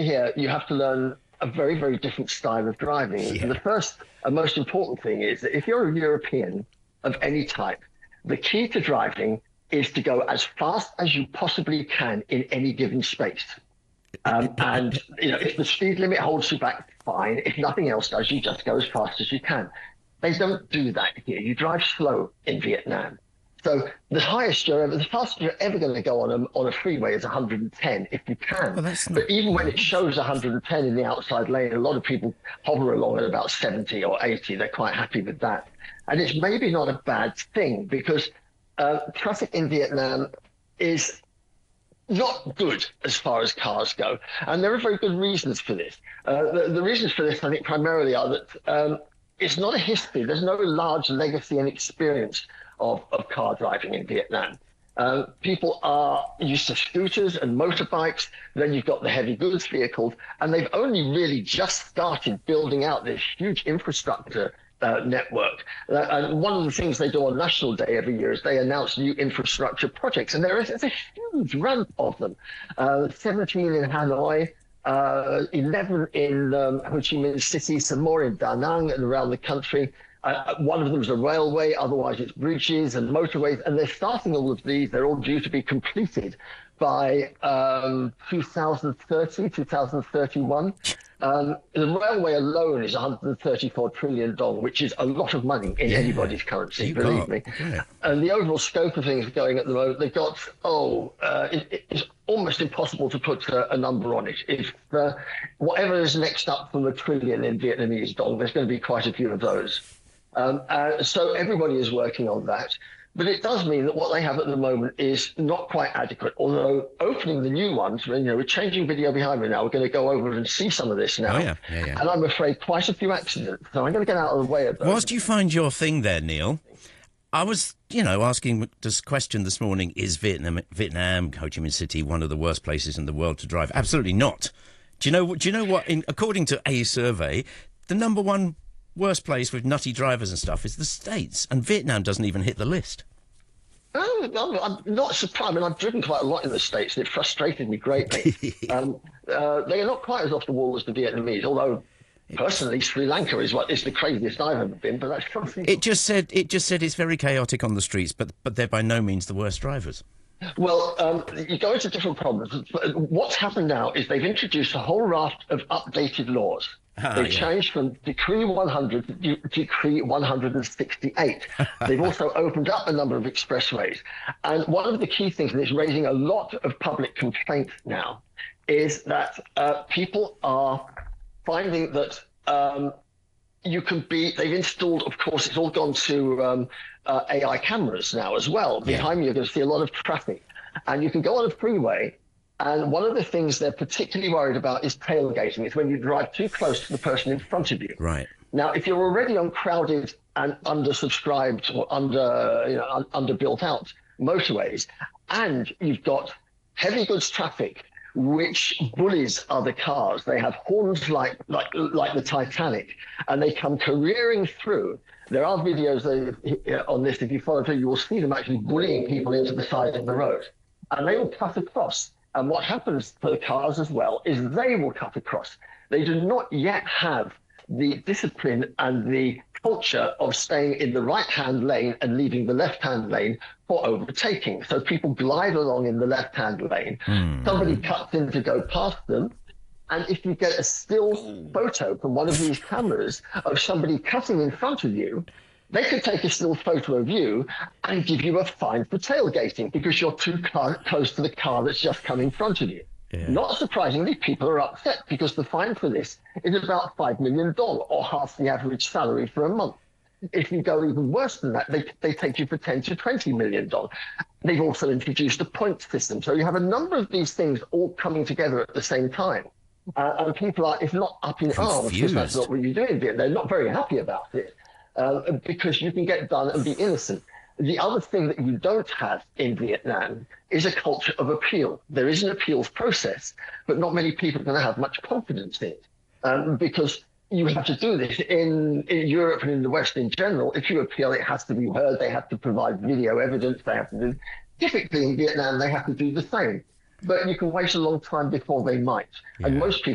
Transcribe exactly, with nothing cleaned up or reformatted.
here, you have to learn a very, very different style of driving. Yeah. The first and most important thing is that if you're a European of any type, the key to driving is to go as fast as you possibly can in any given space. Um, and you know, if the speed limit holds you back, fine. If nothing else does, you just go as fast as you can. They don't do that here. You drive slow in Vietnam. So the highest you're ever, the fastest you're ever going to go on a, on a freeway is one hundred ten if you can. Well, that's not... But even when it shows one hundred ten in the outside lane, a lot of people hover along at about seventy or eighty. They're quite happy with that. And it's maybe not a bad thing because uh, traffic in Vietnam is not good as far as cars go. And there are very good reasons for this. Uh, the, the reasons for this, I think, primarily are that um, it's not a history. There's no large legacy and experience of, of car driving in Vietnam. Uh, people are used to scooters and motorbikes. Then you've got the heavy goods vehicles. And they've only really just started building out this huge infrastructure Uh, network. Uh, and one of the things they do on National Day every year is they announce new infrastructure projects, and there is a huge ramp of them. Uh, seventeen in Hanoi, uh, eleven in um, Ho Chi Minh City, some more in Da Nang and around the country. Uh, one of them is a railway, otherwise it's bridges and motorways, and they're starting all of these. They're all due to be completed by um, two thousand thirty, two thousand thirty-one. Um, the railway alone is one hundred thirty-four trillion dong, which is a lot of money in yeah. anybody's currency, you believe got, me. Yeah. And the overall scope of things going at the moment, they've got, oh, uh, it, it's almost impossible to put uh, a number on it. If uh, whatever is next up from a trillion in Vietnamese dong, there's going to be quite a few of those. Um, uh, so everybody is working on that. But it does mean that what they have at the moment is not quite adequate, although opening the new ones, you know, we're changing video behind me now. We're going to go over and see some of this now. Oh, yeah. Yeah, yeah. And I'm afraid quite a few accidents. So I'm going to get out of the way of those. Whilst you find your thing there, Neil, I was, you know, asking this question this morning, is Vietnam, Vietnam, Ho Chi Minh City, one of the worst places in the world to drive? Absolutely not. Do you know, do you know what, in, according to a survey, the number one worst place with nutty drivers and stuff is the States, and Vietnam doesn't even hit the list. Oh, no, I'm not surprised. I mean, I've driven quite a lot in the States, and it frustrated me greatly. um, uh, they are not quite as off the wall as the Vietnamese, although personally, Sri Lanka is what is the craziest I've ever been. But that's something. It just said it just said it's very chaotic on the streets, but but they're by no means the worst drivers. Well, um, you go into different problems. What's happened now is they've introduced a whole raft of updated laws. Ah, They've yeah. changed from Decree one hundred to De- Decree one hundred sixty-eight. They've also opened up a number of expressways. And one of the key things, and it's raising a lot of public complaint now, is that uh, people are finding that um, you can be, they've installed, of course, it's all gone to um, uh, A I cameras now as well. Yeah. Behind me, you're going to see a lot of traffic. And you can go on a freeway. And one of the things they're particularly worried about is tailgating. It's when you drive too close to the person in front of you. Right. Now, if you're already on crowded and undersubscribed or under, you know, un- under-built out motorways, and you've got heavy goods traffic, which bullies other cars, they have horns like like like the Titanic, and they come careering through. There are videos that, on this. If you follow through, you will see them actually bullying people into the side of the road, and they will cut across. And what happens for the cars as well is they will cut across. They do not yet have the discipline and the culture of staying in the right-hand lane and leaving the left-hand lane for overtaking. So people glide along in the left-hand lane. Mm. Somebody cuts in to go past them. And if you get a still photo from one of these cameras of somebody cutting in front of you, they could take a still photo of you and give you a fine for tailgating because you're too car- close to the car that's just come in front of you. Yeah. Not surprisingly, people are upset because the fine for this is about five million dollars or half the average salary for a month. If you go even worse than that, they, they take you for ten to twenty million dollars. They've also introduced a point system. So you have a number of these things all coming together at the same time. Uh, and people are, if not up in arms, because that's not what you do in Vietnam, they're not very happy about it. Uh, because you can get done and be innocent. The other thing that you don't have in Vietnam is a culture of appeal. There is an appeals process, but not many people are going to have much confidence in it um, because you have to do this in, in Europe and in the West in general. If you appeal, it has to be heard. They have to provide video evidence. They have to do. Typically in Vietnam, they have to do the same. But you can wait a long time before they might. Yeah. And most people